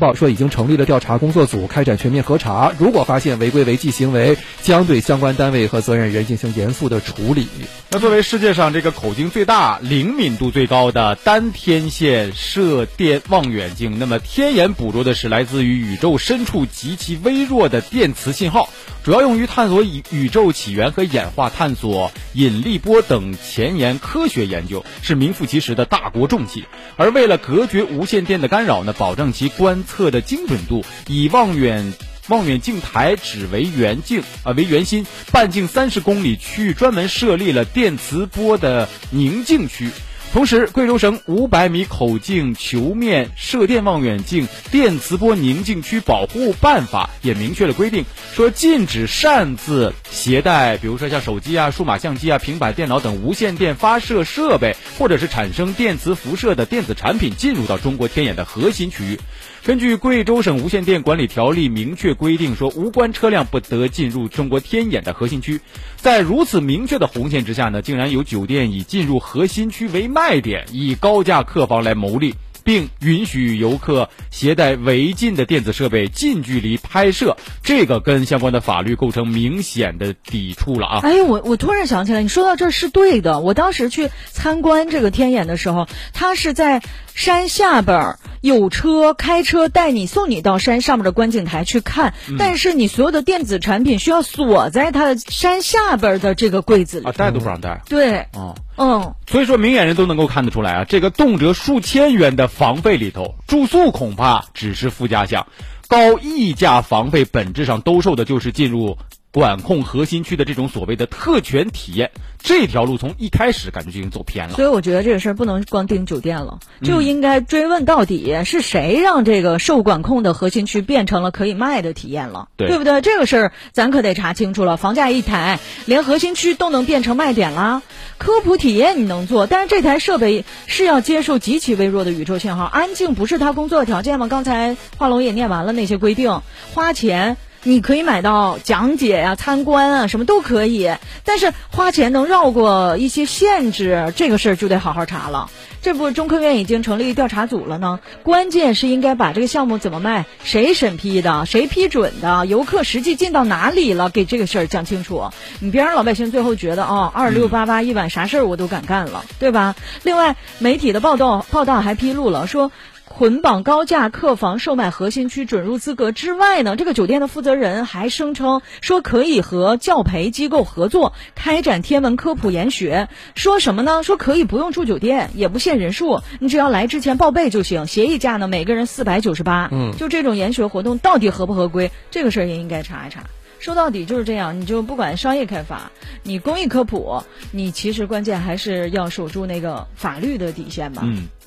报说已经成立了调查工作组，开展全面核查，如果发现违规违纪行为，将对相关单位和责任人进行严肃的处理。 那作为世界上这个口径最大、灵敏度最高的单天线射电望远镜，那么天眼捕捉的是来自于宇宙深处极其微弱的电磁信号，主要用于探索宇宙起源和演化，探索引力波等前沿科学研究，是名副其实的大国重器。而为了隔绝无线电的干扰呢，保证其观测的精准度，以望远镜台只为圆心，半径30公里区域专门设立了电磁波的宁静区。同时，贵州省500米口径球面射电望远镜电磁波宁静区保护办法也明确了规定，说禁止擅自携带，比如说像手机啊、数码相机啊、平板电脑等无线电发射设备，或者是产生电磁辐射的电子产品进入到中国天眼的核心区域。根据贵州省无线电管理条例明确规定，说无关车辆不得进入中国天眼的核心区。在如此明确的红线之下呢，竟然有酒店以进入核心区为卖点，以高价客房来牟利，并允许游客携带违禁的电子设备近距离拍摄，这个跟相关的法律构成明显的抵触了啊！ 哎，我突然想起来，你说到这是对的。我当时去参观这个天眼的时候，它是在山下边有车开车带你送你到山上面的观景台去看，但是你所有的电子产品需要锁在它山下边的这个柜子里啊，带都不让带。 对， 所以说明眼人都能够看得出来啊，这个动辄数千元的房费里头，住宿恐怕只是附加项，高溢价房费本质上兜售的就是进入管控核心区的这种所谓的特权体验，这条路从一开始感觉就已经走偏了。 所以我觉得这个事儿不能光盯酒店了，就应该追问到底是谁让这个受管控的核心区变成了可以卖的体验了，对不对？这个事儿咱可得查清楚了。房价一抬，连核心区都能变成卖点啦。科普体验你能做，但是这台设备是要接受极其微弱的宇宙信号，安静不是它工作的条件吗？刚才华龙也念完了那些规定，花钱你可以买到讲解啊、参观啊，什么都可以，但是花钱能绕过一些限制，这个事儿就得好好查了。这不中科院已经成立调查组了呢，关键是应该把这个项目怎么卖，谁审批的，谁批准的，游客实际进到哪里了，给这个事儿讲清楚。你别让老百姓最后觉得2688一晚啥事儿我都敢干了，对吧？另外，媒体的报道还披露了说，捆绑高价客房售卖核心区准入资格之外呢，这个酒店的负责人还声称说可以和教培机构合作开展天文科普研学，说什么呢？说可以不用住酒店，也不限人数，你只要来之前报备就行，协议价呢每个人498。就这种研学活动到底合不合规，这个事儿也应该查一查。说到底就是这样，你就不管商业开发，你公益科普，你其实关键还是要守住那个法律的底线吧。